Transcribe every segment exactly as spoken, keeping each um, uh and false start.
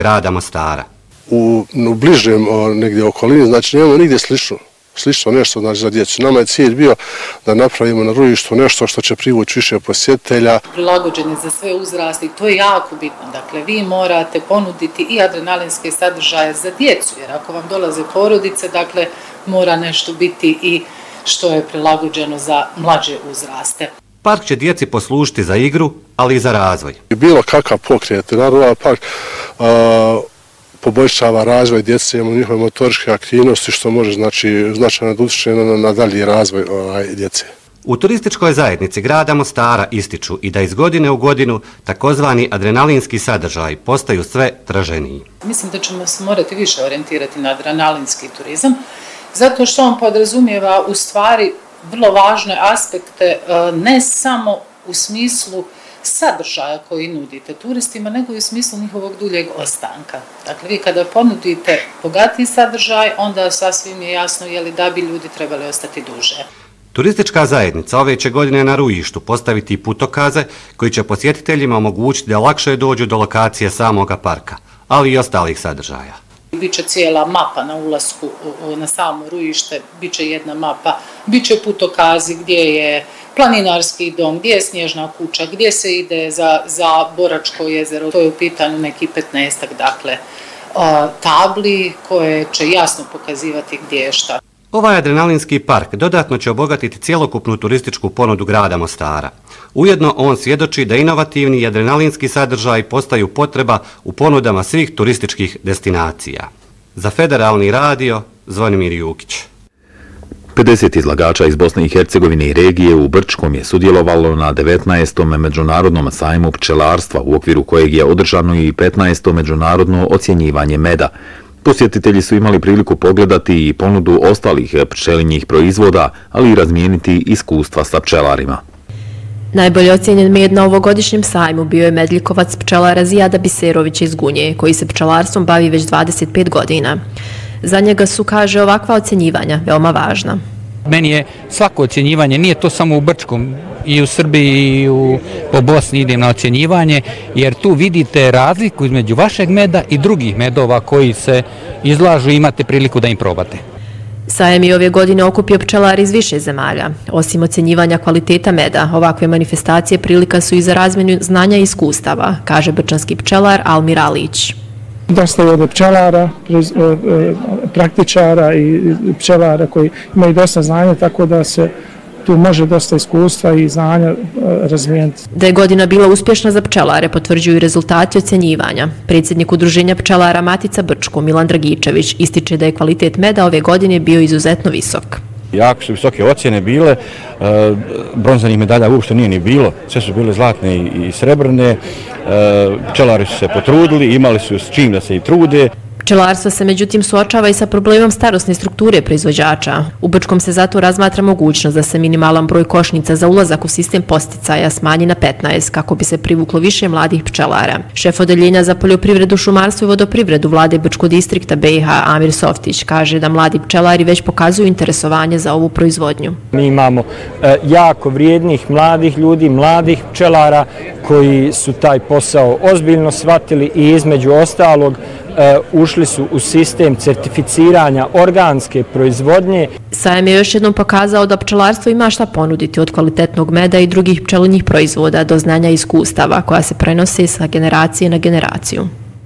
grada Mostara. U, u bližem negdje okolini, znači nemamo nigdje slično. Slično nešto znači, za djecu. Nama je cilj bio da napravimo na Rujištu nešto što će privući više posjetitelja. Prilagođeni za sve uzrasti, to je jako bitno. Dakle, vi morate ponuditi i adrenalinske sadržaje za djecu, jer ako vam dolaze porodice, dakle, mora nešto biti i što je prilagođeno za mlađe uzraste. Park će djeci poslužiti za igru, ali i za razvoj. Bilo kakav pokret, naravno park uh, poboljšava razvoj djece, u njihove motoričke aktivnosti, što može znači značajno da utječe na, na dalji razvoj ovaj, djece. U turističkoj zajednici grada Mostara ističu i da iz godine u godinu takozvani adrenalinski sadržaj postaju sve traženiji. Mislim da ćemo se morati više orijentirati na adrenalinski turizam, zato što on podrazumijeva u stvari vrlo važne aspekte, ne samo u smislu sadržaja koji nudite turistima, nego i u smislu njihovog duljeg ostanka. Dakle, vi kada ponudite bogatiji sadržaj, onda sasvim je jasno je li da bi ljudi trebali ostati duže. Turistička zajednica ove će godine na Rujištu postaviti putokaze koji će posjetiteljima omogućiti da lakše dođu do lokacije samoga parka, ali i ostalih sadržaja. Biće cijela mapa na ulasku na samo Rujište, biće jedna mapa, biće putokazi gdje je planinarski dom, gdje je snježna kuća, gdje se ide za, za Boračko jezero. To je u pitanju neki petnaestak, dakle, tabli koje će jasno pokazivati gdje je šta. Ovaj adrenalinski park dodatno će obogatiti cjelokupnu turističku ponudu grada Mostara. Ujedno on svjedoči da inovativni i adrenalinski sadržaj postaju potreba u ponudama svih turističkih destinacija. Za Federalni radio, Zvonimir Jukić. pedeset izlagača iz Bosne i Hercegovine i regije u Brčkom je sudjelovalo na devetnaestom međunarodnom sajmu pčelarstva, u okviru kojeg je održano i petnaesto međunarodno ocjenjivanje meda. Posjetitelji su imali priliku pogledati i ponudu ostalih pčelinjih proizvoda, ali i razmijeniti iskustva sa pčelarima. Najbolje ocjenjen med na ovogodišnjem sajmu bio je medljikovac pčelara Zijada Biserovića iz Gunje, koji se pčelarstvom bavi već dvadeset pet godina. Za njega su, kaže, ovakva ocjenjivanja veoma važna. Meni je svako ocjenjivanje, nije to samo u Brčkom, i u Srbiji i u, po Bosni idem na ocjenjivanje, jer tu vidite razliku između vašeg meda i drugih medova koji se izlažu i imate priliku da im probate. Sajem je ove godine okupio pčelari iz više zemalja. Osim ocjenjivanja kvaliteta meda, ovakve manifestacije prilika su i za razmjenu znanja i iskustava, kaže brčanski pčelar Almir Alić. Dosta je od pčelara, praktičara i pčelara koji imaju dosta znanja, tako da se tu može dosta iskustva i znanja razmijeniti. Da je godina bila uspješna za pčelare potvrđuju i rezultati ocjenjivanja. Predsjednik udruženja pčelara Matica Brčko, Milan Dragičević, ističe da je kvalitet meda ove godine bio izuzetno visok. Jako su visoke ocjene bile, bronzanih medalja uopšte nije ni bilo, sve su bile zlatne i srebrne, pčelari su se potrudili, imali su s čim da se i trude. Pčelarstvo se međutim suočava i sa problemom starosne strukture proizvođača. U Brčkom se zato razmatra mogućnost da se minimalan broj košnica za ulazak u sistem podsticaja smanji na petnaest kako bi se privuklo više mladih pčelara. Šef odeljenja za poljoprivredu, šumarstvo i vodoprivredu vlade Brčkog distrikta B i H Amir Softić kaže da mladi pčelari već pokazuju interesovanje za ovu proizvodnju. Mi imamo e, jako vrijednih mladih ljudi, mladih pčelara koji su taj posao ozbiljno shvatili i između ostalog ušli su u sistem certificiranja organske proizvodnje. Sajem je još jednom pokazao da pčelarstvo ima šta ponuditi od kvalitetnog meda i drugih pčelinjih proizvoda do znanja i iskustava koja se prenose sa generacije na generaciju.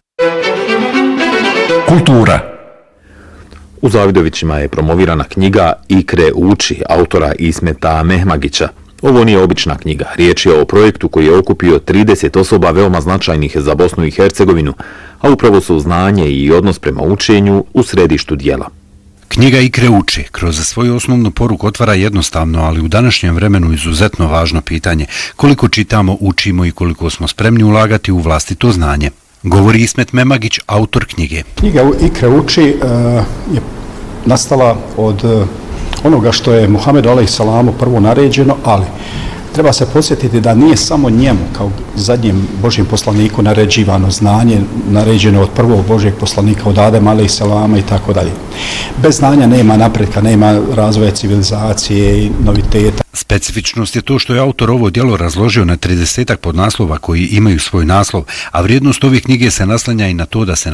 Kultura. U Zavidovićima je promovirana knjiga Ikre uči autora Ismeta Mehmagića. Ovo nije obična knjiga. Riječ je o projektu koji je okupio trideset osoba veoma značajnih za Bosnu i Hercegovinu, a upravo su znanje i odnos prema učenju u središtu dijela. Knjiga Ikre uči kroz svoju osnovnu poruku otvara jednostavno, ali u današnjem vremenu izuzetno važno pitanje koliko čitamo, učimo i koliko smo spremni ulagati u vlastito znanje. Govori Ismet Mehmagić, autor knjige. Knjiga Ikre uči uh, je nastala od uh, onoga što je Muhammedu alejhi salamu prvo naređeno, ali treba se podsjetiti da nije samo njemu, kao zadnjem Božjem poslaniku, naređivano znanje, naređeno od prvog Božjeg poslanika, od Adema, alejhi selama i tako dalje. Bez znanja nema napretka, nema razvoja civilizacije i noviteta. Specifičnost je to što je autor ovo djelo razložio na tridesetak podnaslova koji imaju svoj naslov, a vrijednost ove knjige se naslanja i na to da se